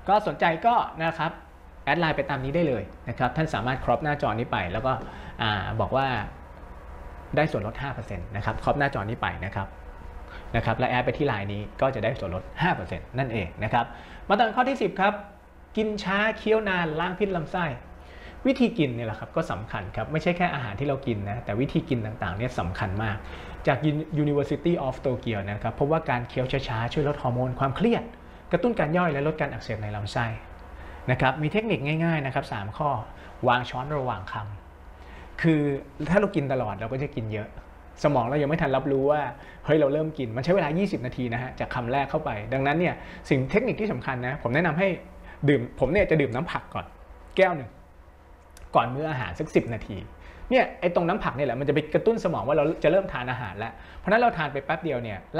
ก็สนใจก็นะครับแอดไลน์ไปตามนี้ได้เลยนะครับท่านสามารถครอปหน้าจอนี้ไปแล้วก็บอกว่าได้ส่วนลด 5% นะครับครอปหน้าจอนี้ไปนะครับและแอดไปที่ไลน์นี้ก็จะได้ส่วนลด 5% นั่นเองนะครับมาต่อข้อที่ 10ครับกินช้าเคี้ยวนานล้างพิษลำไส้วิธีกินเนี่ยแหละครับก็สำคัญครับไม่ใช่แค่อาหารที่เรากินนะแต่วิธีกินต่างๆเนี่ยสำคัญมากจาก University of Tokyo นะครับพบว่าการเคี้ยวช้าๆช่วยลดฮอร์โมนความเครียดกระตุ้นการย่อยและลดการอักเสบในลำไส้นะครับมีเทคนิคง่ายๆนะครับ3ข้อวางช้อนระหว่างคำคือถ้าเรากินตลอดเราก็จะกินเยอะสมองเรายังไม่ทันรับรู้ว่าเฮ้ยเราเริ่มกินมันใช้เวลา20นาทีนะฮะจากคำแรกเข้าไปดังนั้นเนี่ยสิ่งเทคนิคที่สำคัญนะผมแนะนำให้ดื่มผมเนี่ยจะดื่มน้ำผักก่อนแก้วหนึ่งก่อนมื้ออาหารสัก10นาทีเนี่ยไอ้ตรงน้ำผักนี่แหละมันจะไปกระตุ้นสมองว่าเราจะเริ่มทานอาหารแล้วเพราะนั้นเราทานไปแป๊บเดียวเนี่ย